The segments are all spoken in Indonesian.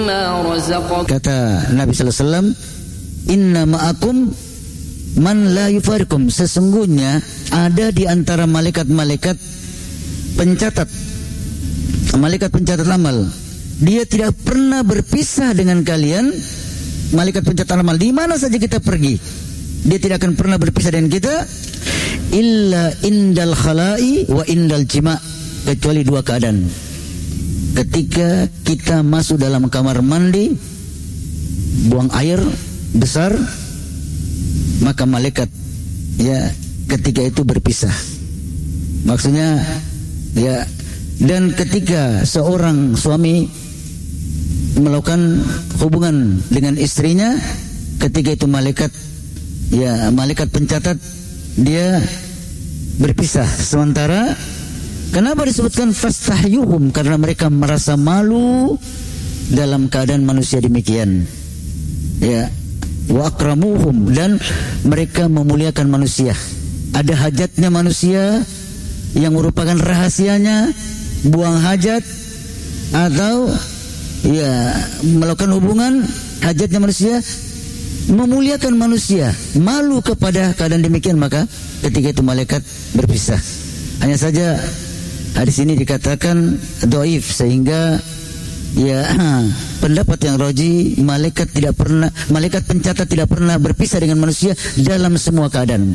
Kata Nabi sallallahu alaihi wasallam, "Inna ma'akum man la yufarikum." Sesungguhnya ada di antara malaikat-malaikat pencatat, malaikat pencatat amal. Dia tidak pernah berpisah dengan kalian. Malaikat pencatat amal, di mana saja kita pergi, dia tidak akan pernah berpisah dengan kita, illa indal khala'i wa indal jima', kecuali dua keadaan. Ketika kita masuk dalam kamar mandi, buang air besar, maka malaikat ya ketika itu berpisah. Maksudnya ya, dan ketika seorang suami melakukan hubungan dengan istrinya, ketika itu malaikat ya, malaikat pencatat dia berpisah sementara. Kenapa disebutkan fastahyuhum? Karena mereka merasa malu dalam keadaan manusia demikian. Ya, wa akramuhum, dan mereka memuliakan manusia. Ada hajatnya manusia yang merupakan rahasianya, buang hajat atau ya melakukan hubungan, hajatnya manusia, memuliakan manusia, malu kepada keadaan demikian, maka ketika itu malaikat berpisah. Hanya saja hadis ini dikatakan dhaif, sehingga ya pendapat yang roji, malaikat pencatat tidak pernah berpisah dengan manusia dalam semua keadaan.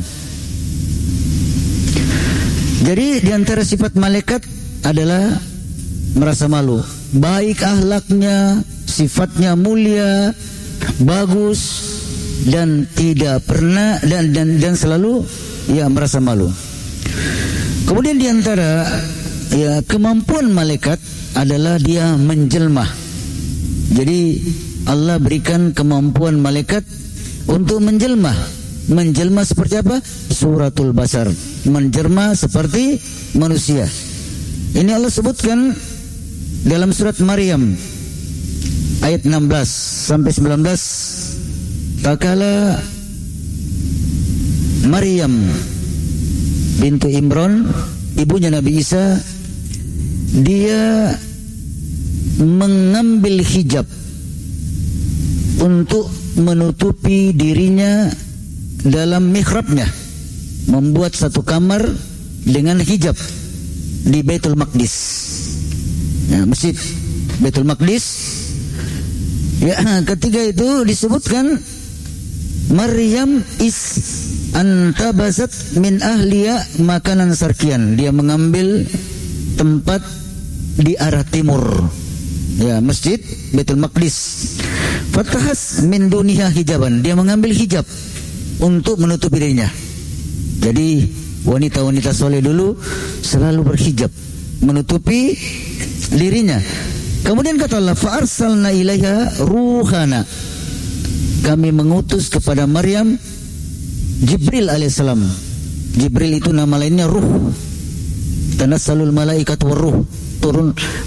Jadi di antara sifat malaikat adalah merasa malu, baik akhlaknya, sifatnya mulia, bagus, dan tidak pernah dan selalu ya merasa malu. Kemudian di antara ya kemampuan malaikat adalah dia menjelma. Jadi Allah berikan kemampuan malaikat untuk menjelma. Menjelma seperti apa? Suratul basar, menjelma seperti manusia. Ini Allah sebutkan dalam surat Maryam ayat 16 sampai 19. Takala Maryam bintu Imran, ibunya Nabi Isa, dia mengambil hijab untuk menutupi dirinya dalam mihrabnya, membuat satu kamar dengan hijab di Baitul Maqdis, ya, masjid Baitul Maqdis. Ya, ketika itu disebutkan Maryam antabazat min ahliya makanan sarkian, dia mengambil tempat di arah timur, ya, masjid Baitul Maqdis. Fatahas min duniha hijaban, dia mengambil hijab untuk menutupi dirinya. Jadi wanita-wanita soleh dulu selalu berhijab, menutupi dirinya. Kemudian kata Allah, fa arsalna ilaiha ruhana, kami mengutus kepada Maryam Jibril alaihissalam. Jibril itu nama lainnya ruh. Tanassalul malaikat waruh, turun